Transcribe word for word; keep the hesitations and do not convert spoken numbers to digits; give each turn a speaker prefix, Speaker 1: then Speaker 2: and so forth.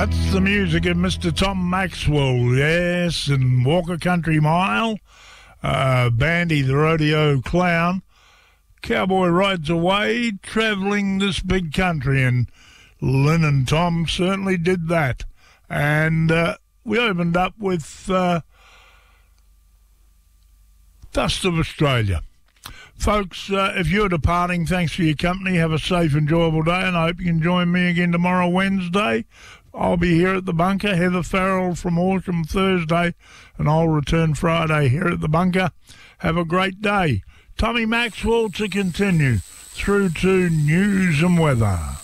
Speaker 1: That's the music of Mister Tom Maxwell, yes, and Walker Country Mile, uh, Bandy the Rodeo Clown. Cowboy rides away, travelling this big country, and Lynn and Tom certainly did that. And uh, we opened up with uh, Dust of Australia. Folks, uh, if you're departing, thanks for your company. Have a safe, enjoyable day, and I hope you can join me again tomorrow, Wednesday. I'll be here at the bunker. Heather Farrell from Horsham Thursday, and I'll return Friday here at the bunker. Have a great day. Tommy Maxwell to continue through to news and weather.